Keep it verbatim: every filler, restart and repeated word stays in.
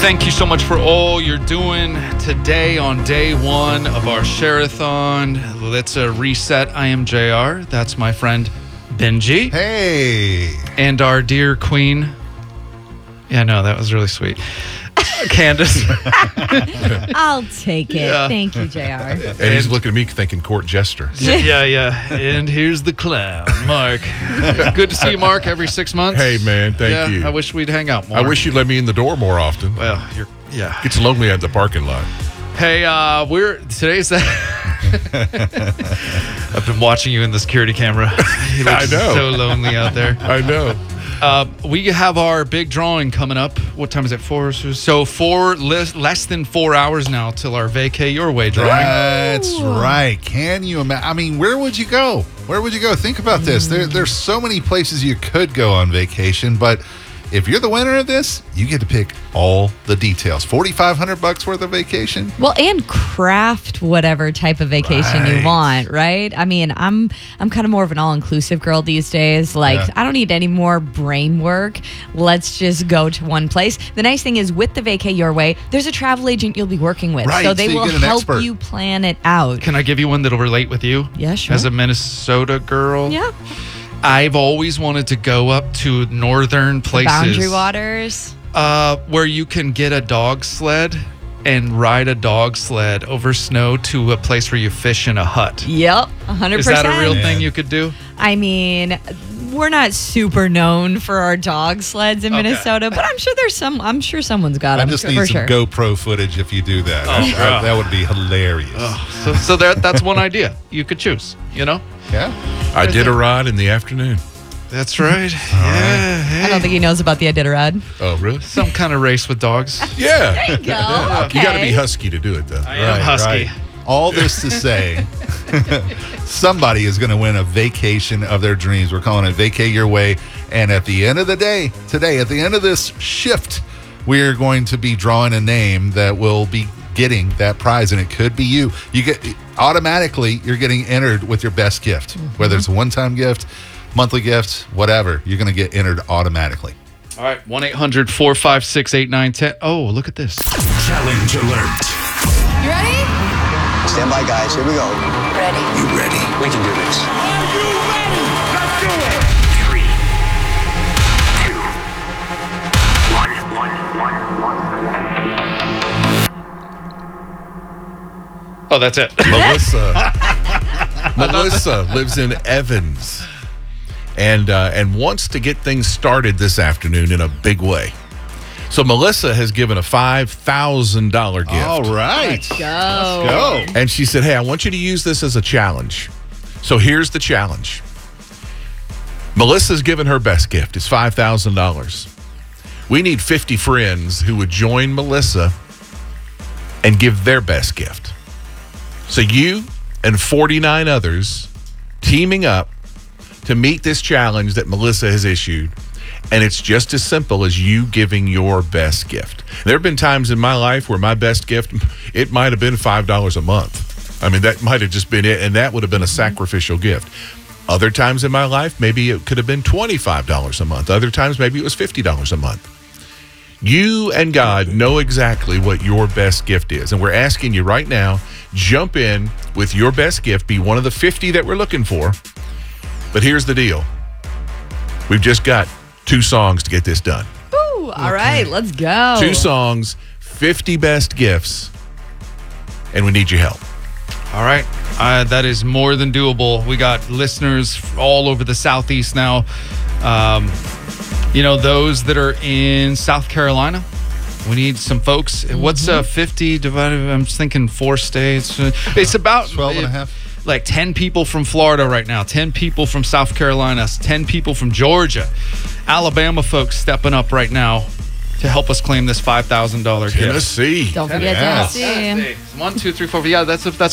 Thank you so much for all you're doing today on day one of our Share-a-thon. Let's uh, reset. I am J R. That's my friend Benji. Hey. And our dear queen. Yeah, no, that was really sweet. Candace. I'll take it. Yeah. Thank you, J R. And he's looking at me thinking court jester. yeah, yeah. And here's the clown, Mark. Good to see you, Mark, every six months. Hey, man, thank yeah, you. I wish we'd hang out more. I wish you'd let me in the door more often. Well, you're, yeah. It's lonely at the parking lot. Hey, uh, we're today's that. I've been watching you in the security camera. You look I know. so lonely out there. I know. Uh, we have our big drawing coming up. What time is it? Four. So four less, less than four hours now till our Vacay Your Way drawing. That's right. Can you imagine? I mean, where would you go? Where would you go? Think about this. There, there's so many places you could go on vacation, but if you're the winner of this, you get to pick all the details. forty-five hundred bucks worth of vacation. Well, and craft whatever type of vacation Right. you want, right? I mean, I'm I'm kind of more of an all-inclusive girl these days. Like, Yeah. I don't need any more brain work. Let's just go to one place. The nice thing is with the Vacay Your Way, there's a travel agent you'll be working with. Right, So they so you will get an help expert. you plan it out. Can I give you one that'll relate with you? Yeah, sure. As a Minnesota girl. Yeah. I've always wanted to go up to northern places. Boundary waters. Uh, where you can get a dog sled and ride a dog sled over snow to a place where you fish in a hut. Yep, one hundred Is percent. that a real Yeah. thing you could do? I mean, we're not super known for our dog sleds in Okay. Minnesota, but I'm sure there's some. I'm sure someone's got I them. just for need some sure. GoPro footage if you do that. Oh, that, yeah. that would be hilarious. So, so that that's one idea you could choose. You know, Yeah. I did a ride in the afternoon. that's right. Yeah, hey. I don't think he knows about the Iditarod. Oh, really? some kind of race with dogs. Yeah. There you go. Okay. You got to be husky to do it, though. I am husky. All this to say, somebody is going to win a vacation of their dreams. We're calling it Vacay Your Way. And at the end of the day, today, at the end of this shift, we're going to be drawing a name that will be getting that prize, and it could be you. You get automatically, you're getting entered with your best gift, whether it's a one-time gift, monthly gift, whatever. You're going to get entered automatically. All right, one eight hundred four five six eight nine one zero. Oh, look at this. Challenge alert. You ready? Stand by, guys. Here we go. Ready. You ready? We can do this. Three, two, one, one, one, one. Oh, that's it. Melissa. Melissa lives in Evans and uh, and wants to get things started this afternoon in a big way. So Melissa has given a five thousand dollars gift. All right. Let's go. Go. And she said, hey, I want you to use this as a challenge. So here's the challenge. Melissa's given her best gift. It's five thousand dollars. We need fifty friends who would join Melissa and give their best gift. So you and forty-nine others teaming up to meet this challenge that Melissa has issued. And it's just as simple as you giving your best gift. There have been times in my life where my best gift, it might have been five dollars a month. I mean, that might have just been it, and that would have been a sacrificial gift. Other times in my life, maybe it could have been twenty-five dollars a month. Other times, maybe it was fifty dollars a month. You and God know exactly what your best gift is. And we're asking you right now, jump in with your best gift, be one of the fifty that we're looking for. But here's the deal. We've just got two songs to get this done. Ooh, all right, let's go. Two songs, fifty best gifts, and we need your help. All right. Uh, that is more than doable. We got listeners all over the Southeast now. Um, you know, those that are in South Carolina. We need some folks. What's uh, fifty divided? I'm just thinking four states. It's about twelve and a half. Like ten people from Florida right now, ten people from South Carolina, ten people from Georgia. Alabama folks stepping up right now to help us claim this five thousand dollars gift. Tennessee. Don't forget Yes. Tennessee. One, two, three, four. Yeah, that's that's